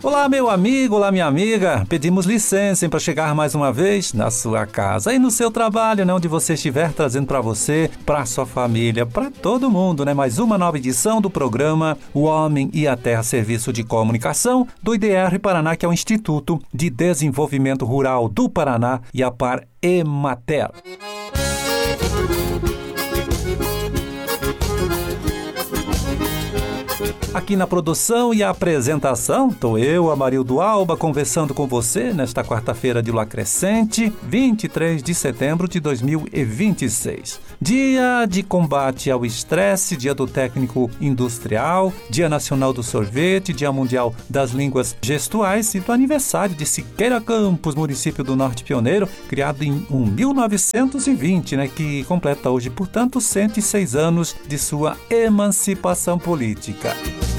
Olá, meu amigo, olá, minha amiga. Pedimos licença para chegar mais uma vez na sua casa e no seu trabalho, né, onde você estiver, trazendo para você, para sua família, para todo mundo, né, mais uma nova edição do programa O Homem e a Terra, Serviço de Comunicação do IDR Paraná, que é o Instituto de Desenvolvimento Rural do Paraná, e a Par Emater. Aqui na produção e apresentação, estou eu, Amarildo Alba, conversando com você nesta quarta-feira de lua crescente, 23 de setembro de 2026. Dia de combate ao estresse, dia do técnico industrial, dia nacional do sorvete, dia mundial das línguas gestuais e do aniversário de Siqueira Campos, município do Norte Pioneiro, criado em 1920, que completa hoje, portanto, 106 anos de sua emancipação política.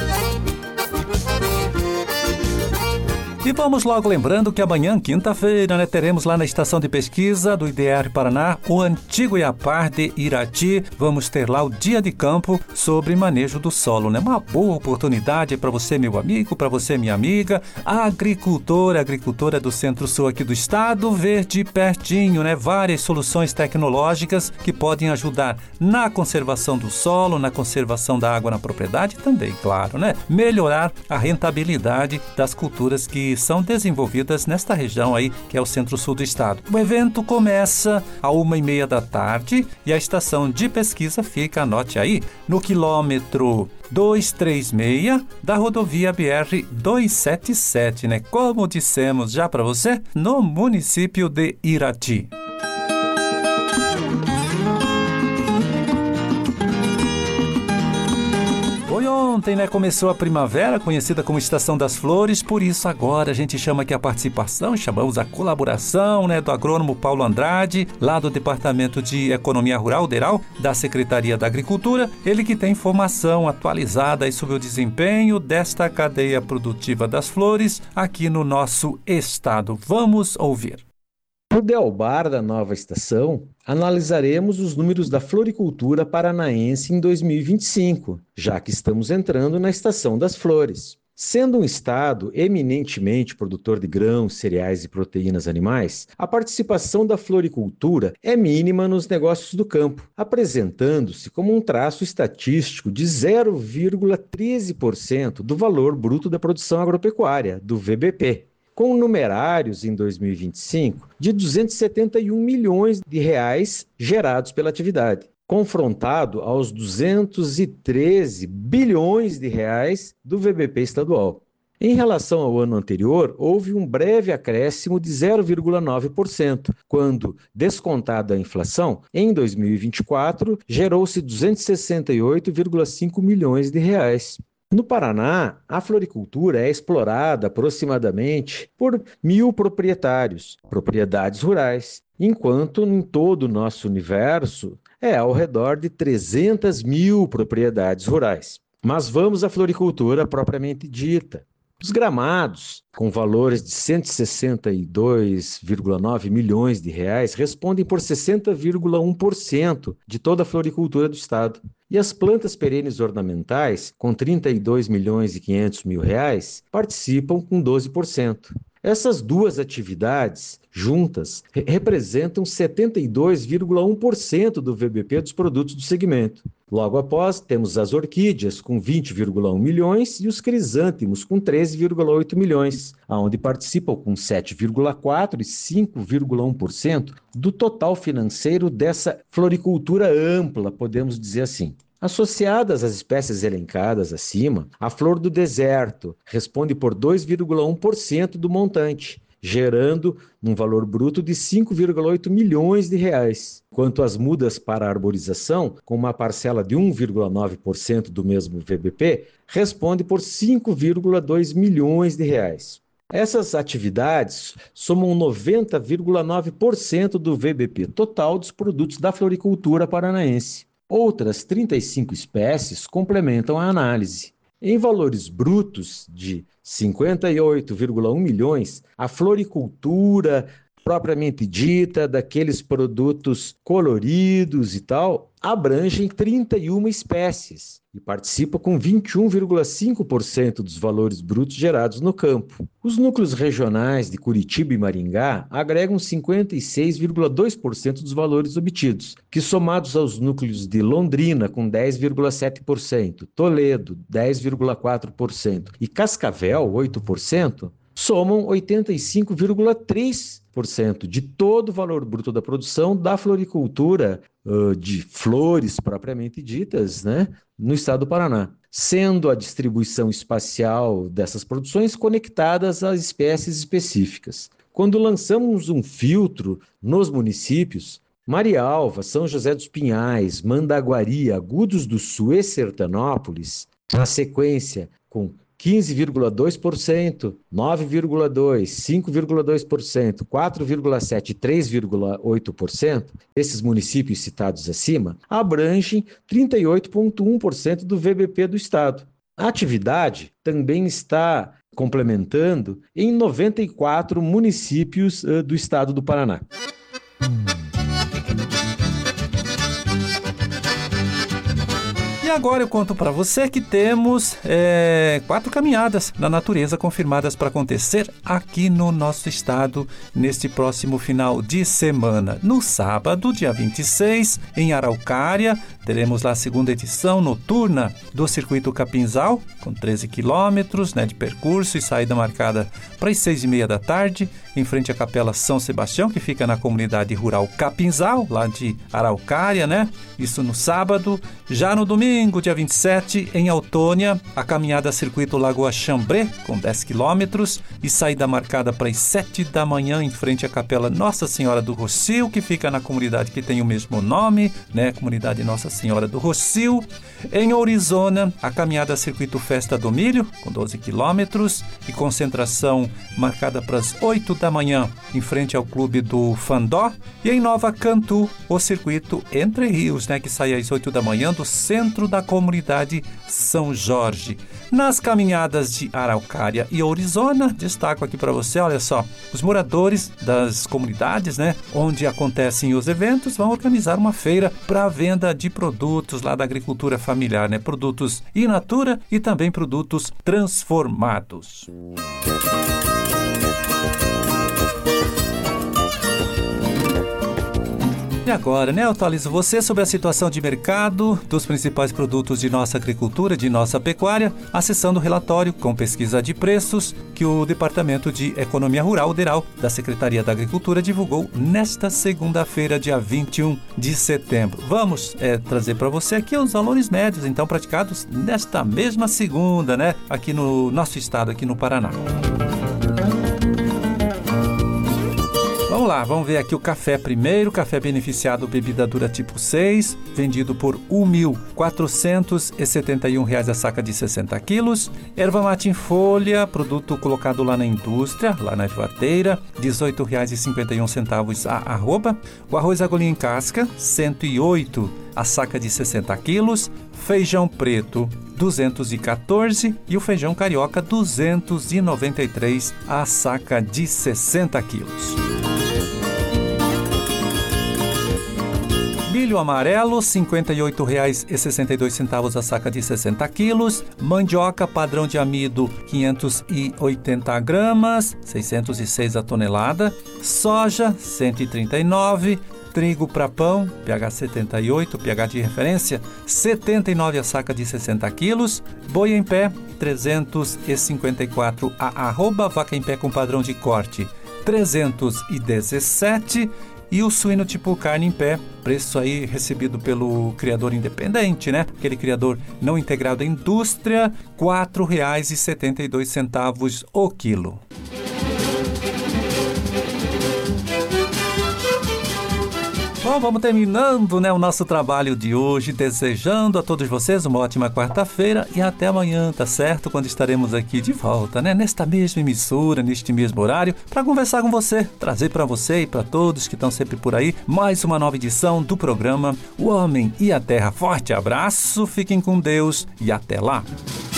E vamos logo lembrando que amanhã, quinta-feira, teremos lá na estação de pesquisa do IDR Paraná, o antigo IAPAR de Irati. Vamos ter lá o dia de campo sobre manejo do solo, Uma boa oportunidade para você, meu amigo, para você, minha amiga, agricultora do centro-sul aqui do estado, ver de pertinho, várias soluções tecnológicas que podem ajudar na conservação do solo, na conservação da água na propriedade e também, claro, melhorar a rentabilidade das culturas que são desenvolvidas nesta região aí, que é o centro-sul do estado. O evento começa às 1h30 da tarde e a estação de pesquisa fica, anote aí, no quilômetro 236 da rodovia BR-277, Como dissemos já para você, no município de Irati. Ontem, começou a primavera, conhecida como Estação das Flores, por isso agora a gente chama aqui a participação, chamamos a colaboração, do agrônomo Paulo Andrade, lá do Departamento de Economia Rural, DERAL, da Secretaria da Agricultura, ele que tem informação atualizada aí sobre o desempenho desta cadeia produtiva das flores aqui no nosso estado. Vamos ouvir. No Delbar da nova estação, analisaremos os números da floricultura paranaense em 2025, já que estamos entrando na estação das flores. Sendo um estado eminentemente produtor de grãos, cereais e proteínas animais, a participação da floricultura é mínima nos negócios do campo, apresentando-se como um traço estatístico de 0,13% do valor bruto da produção agropecuária, do VBP. Com numerários em 2025 de 271 milhões de reais gerados pela atividade, confrontado aos 213 bilhões de reais do VBP estadual. Em relação ao ano anterior, houve um breve acréscimo de 0,9%, quando, descontada a inflação, em 2024 gerou-se 268,5 milhões de reais. No Paraná, a floricultura é explorada aproximadamente por 1.000 propriedades rurais, enquanto em todo o nosso universo é ao redor de 300 mil propriedades rurais. Mas vamos à floricultura propriamente dita. Os gramados, com valores de 162,9 milhões de reais, respondem por 60,1% de toda a floricultura do estado. E as plantas perenes ornamentais, com 32 milhões e 500 mil reais, participam com 12%. Essas duas atividades, juntas, representam 72,1% do VBP dos produtos do segmento. Logo após, temos as orquídeas, com 20,1 milhões, e os crisântemos, com 13,8 milhões, onde participam com 7,4% e 5,1% do total financeiro dessa floricultura ampla, podemos dizer assim. Associadas às espécies elencadas acima, a flor do deserto responde por 2,1% do montante, gerando um valor bruto de 5,8 milhões de reais, enquanto as mudas para arborização, com uma parcela de 1,9% do mesmo VBP, responde por 5,2 milhões de reais. Essas atividades somam 90,9% do VBP total dos produtos da floricultura paranaense. Outras 35 espécies complementam a análise. Em valores brutos de 58,1 milhões, a floricultura propriamente dita, daqueles produtos coloridos e tal, abrangem 31 espécies e participa com 21,5% dos valores brutos gerados no campo. Os núcleos regionais de Curitiba e Maringá agregam 56,2% dos valores obtidos, que somados aos núcleos de Londrina, com 10,7%, Toledo, 10,4% e Cascavel, 8%, somam 85,3% de todo o valor bruto da produção da floricultura de flores propriamente ditas, né, no estado do Paraná, sendo a distribuição espacial dessas produções conectadas às espécies específicas. Quando lançamos um filtro nos municípios, Marialva, São José dos Pinhais, Mandaguari, Agudos do Sul e Sertanópolis, na sequência com 15,2%, 9,2%, 5,2%, 4,7% e 3,8%, esses municípios citados acima, abrangem 38,1% do VBP do Estado. A atividade também está complementando em 94 municípios do Estado do Paraná. E agora eu conto para você que temos 4 caminhadas na natureza confirmadas para acontecer aqui no nosso estado neste próximo final de semana. No sábado, dia 26, em Araucária, teremos lá a segunda edição noturna do Circuito Capinzal, com 13 quilômetros de percurso e saída marcada para as 6h30 da tarde, em frente à Capela São Sebastião, que fica na comunidade rural Capinzal, lá de Araucária, né? Isso no sábado. Já no domingo, dia 27, em Autônia, a caminhada Circuito Lagoa Chambré, com 10 quilômetros e saída marcada para as 7 da manhã, em frente à Capela Nossa Senhora do Rocio, que fica na comunidade que tem o mesmo nome, né? Comunidade Nossa Senhora do Rocio. Em Orizona, a caminhada Circuito Festa do Milho, com 12 quilômetros e concentração marcada para as 8 da manhã, em frente ao Clube do Fandó. E em Nova Cantu, o Circuito Entre Rios, que sai às 8 da manhã do centro da comunidade São Jorge. Nas caminhadas de Araucária e Orizona, destaco aqui para você, olha só, os moradores das comunidades, onde acontecem os eventos, vão organizar uma feira para a venda de produtos lá da agricultura familiar, produtos in natura e também produtos transformados. E agora, eu atualizo você sobre a situação de mercado dos principais produtos de nossa agricultura, de nossa pecuária, acessando o relatório com pesquisa de preços que o Departamento de Economia Rural, o DERAL, da Secretaria da Agricultura, divulgou nesta segunda-feira, dia 21 de setembro. Vamos trazer para você aqui os valores médios, então, praticados nesta mesma segunda, aqui no nosso estado, aqui no Paraná. Vamos lá, vamos ver aqui o café primeiro. Café beneficiado, bebida dura tipo 6, vendido por R$ 1.471 a saca de 60 quilos. Erva mate em folha, produto colocado lá na indústria, lá na ervateira, R$ 18,51 a arroba. O arroz agulhinha em casca, R$ 108 a saca de 60 quilos. Feijão preto, 214 e o feijão carioca, 293 a saca de 60 quilos. Milho amarelo, R$ 58,62 a saca de 60 quilos. Mandioca padrão de amido, 580 gramas, 606 a tonelada. Soja, 139. Trigo para pão, pH 78, pH de referência, 79 a saca de 60 quilos. Boi em pé, 354 a arroba. Vaca em pé com padrão de corte, 317. E o suíno tipo carne em pé, preço aí recebido pelo criador independente, aquele criador não integrado à indústria, R$ 4,72 o quilo. Bom, vamos terminando o nosso trabalho de hoje, desejando a todos vocês uma ótima quarta-feira e até amanhã, tá certo? Quando estaremos aqui de volta, nesta mesma emissora, neste mesmo horário, para conversar com você, trazer para você e para todos que estão sempre por aí, mais uma nova edição do programa O Homem e a Terra. Forte abraço, fiquem com Deus e até lá!